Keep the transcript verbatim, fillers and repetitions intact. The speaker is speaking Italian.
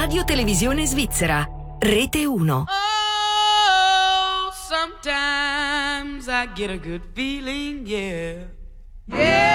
Radio Televisione Svizzera, Rete uno. Oh, sometimes I get a good feeling, yeah. Yeah.